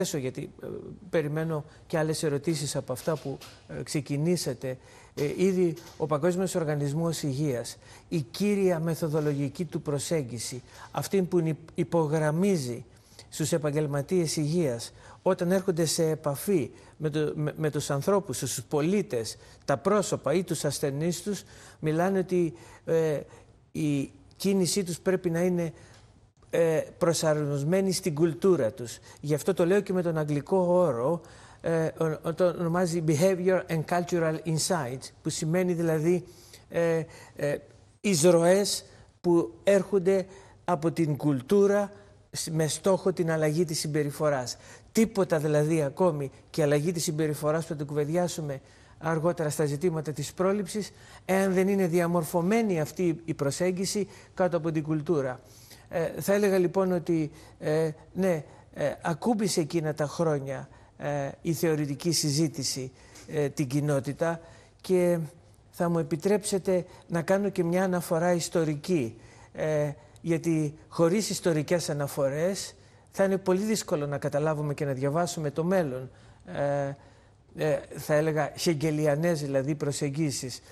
γιατί περιμένω και άλλες ερωτήσεις από αυτά που ξεκινήσατε. Ήδη ο Παγκόσμιος Οργανισμός Υγείας, η κύρια μεθοδολογική του προσέγγιση, αυτή που υπογραμμίζει στους επαγγελματίες υγείας όταν έρχονται σε επαφή με τους ανθρώπους, τους πολίτες, τα πρόσωπα ή τους ασθενείς τους, μιλάνε ότι η κίνησή τους πρέπει να είναι προσαρμοσμένη στην κουλτούρα τους. Γι' αυτό το λέω και με τον αγγλικό όρο, το ονομάζει Behavior and Cultural Insights, που σημαίνει δηλαδή εισρωές που έρχονται από την κουλτούρα με στόχο την αλλαγή της συμπεριφοράς. Τίποτα δηλαδή ακόμη και αλλαγή της συμπεριφοράς που θα το κουβεντιάσουμε αργότερα στα ζητήματα της πρόληψης, εάν δεν είναι διαμορφωμένη αυτή η προσέγγιση κάτω από την κουλτούρα. Θα έλεγα λοιπόν ότι ναι, ακούμπησε εκείνα τα χρόνια η θεωρητική συζήτηση την κοινότητα, και θα μου επιτρέψετε να κάνω και μια αναφορά ιστορική, γιατί χωρίς ιστορικές αναφορές θα είναι πολύ δύσκολο να καταλάβουμε και να διαβάσουμε το μέλλον. Θα έλεγα χεγγελιανές δηλαδή προσεγγίσεις.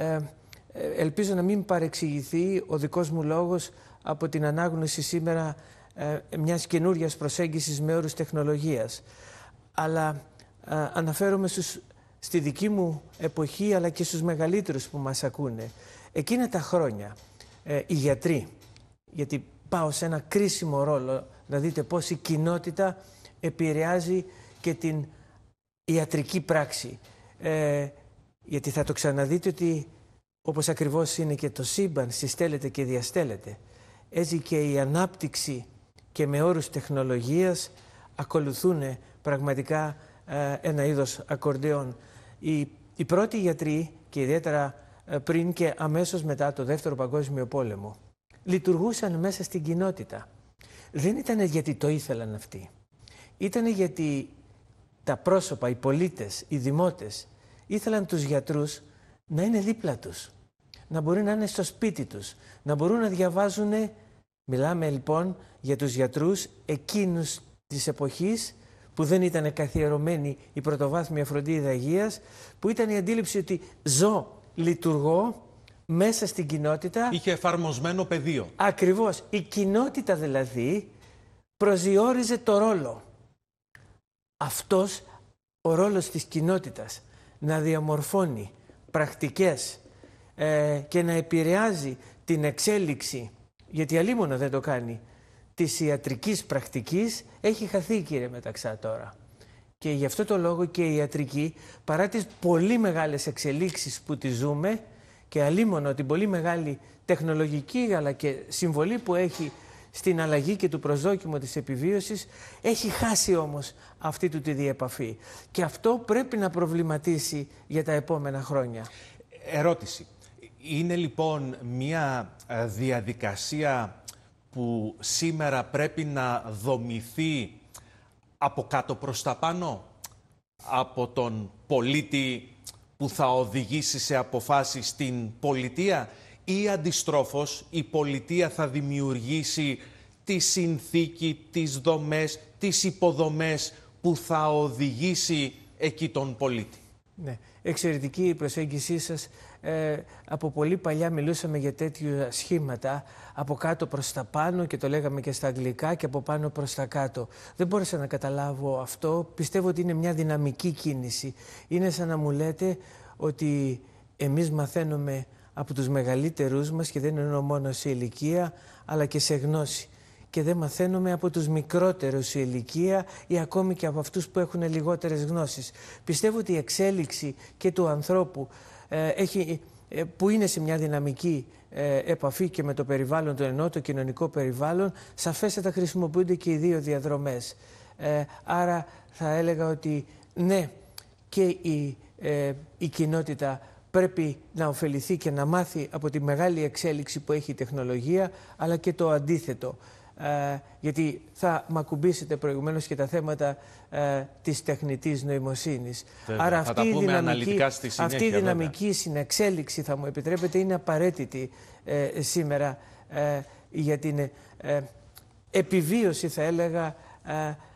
Ελπίζω να μην παρεξηγηθεί ο δικός μου λόγος από την ανάγνωση σήμερα μιας καινούριας προσέγγισης με όρους τεχνολογίας. Αλλά αναφέρομαι στη δική μου εποχή, αλλά και στους μεγαλύτερους που μας ακούνε. Εκείνα τα χρόνια οι γιατροί, γιατί πάω σε ένα κρίσιμο ρόλο να δείτε πώς η κοινότητα επηρεάζει και την ιατρική πράξη. Γιατί θα το ξαναδείτε ότι όπως ακριβώς είναι και το σύμπαν, συστέλλεται και διαστέλλεται, έτσι και η ανάπτυξη και με όρους τεχνολογίας ακολουθούν πραγματικά ένα είδος ακορντεόν. Οι πρώτοι γιατροί, και ιδιαίτερα πριν και αμέσως μετά το Δεύτερο Παγκόσμιο Πόλεμο, λειτουργούσαν μέσα στην κοινότητα. Δεν ήταν γιατί το ήθελαν αυτοί. Ήταν γιατί τα πρόσωπα, οι πολίτες, οι δημότες ήθελαν τους γιατρούς να είναι δίπλα τους, να μπορούν να είναι στο σπίτι τους, να μπορούν να διαβάζουν. Μιλάμε λοιπόν για τους γιατρούς εκείνους της εποχής που δεν ήταν καθιερωμένη η πρωτοβάθμια φροντίδα υγείας, που ήταν η αντίληψη ότι ζω, λειτουργώ μέσα στην κοινότητα. Είχε εφαρμοσμένο πεδίο. Ακριβώς. Η κοινότητα δηλαδή προσδιορίζε το ρόλο. Αυτός ο ρόλος της κοινότητας να διαμορφώνει πρακτικές και να επηρεάζει την εξέλιξη, γιατί αλίμονο δεν το κάνει, της ιατρικής πρακτικής, έχει χαθεί, κύριε Μεταξά, τώρα. Και γι' αυτό το λόγο και η ιατρική, παρά τις πολύ μεγάλες εξελίξεις που τη ζούμε και αλίμονο την πολύ μεγάλη τεχνολογική αλλά και συμβολή που έχει στην αλλαγή και του προσδόκιμου της επιβίωσης, έχει χάσει όμως αυτή του τη διεπαφή. Και αυτό πρέπει να προβληματίσει για τα επόμενα χρόνια. Ερώτηση. Είναι λοιπόν μια διαδικασία που σήμερα πρέπει να δομηθεί από κάτω προς τα πάνω, από τον πολίτη που θα οδηγήσει σε αποφάσεις στην πολιτεία, ή αντιστρόφως η πολιτεία θα δημιουργήσει τη συνθήκη, τις δομές, τις υποδομές που θα οδηγήσει εκεί τον πολίτη? Ναι, εξαιρετική η προσέγγισή σας. Από πολύ παλιά μιλούσαμε για τέτοια σχήματα, από κάτω προς τα πάνω, και το λέγαμε και στα αγγλικά, και από πάνω προς τα κάτω. Δεν μπόρεσα να καταλάβω αυτό. Πιστεύω ότι είναι μια δυναμική κίνηση. Είναι σαν να μου λέτε ότι εμείς μαθαίνουμε από τους μεγαλύτερους μας, και δεν εννοώ μόνο σε ηλικία αλλά και σε γνώση. Και δεν μαθαίνουμε από τους μικρότερους σε ηλικία ή ακόμη και από αυτούς που έχουν λιγότερες γνώσεις. Πιστεύω ότι η εξέλιξη και του ανθρώπου που είναι σε μια δυναμική επαφή και με το περιβάλλον του, εννοώ το κοινωνικό περιβάλλον, σαφέστατα χρησιμοποιούνται και οι δύο διαδρομές. Άρα θα έλεγα ότι ναι, και η κοινότητα πρέπει να ωφεληθεί και να μάθει από τη μεγάλη εξέλιξη που έχει η τεχνολογία, αλλά και το αντίθετο. Γιατί θα μ' ακουμπήσετε προηγουμένως και τα θέματα της τεχνητής νοημοσύνης. Βέβαια, άρα αυτή η δυναμική συνεξέλιξη, θα μου επιτρέπετε, είναι απαραίτητη σήμερα για την επιβίωση, θα έλεγα,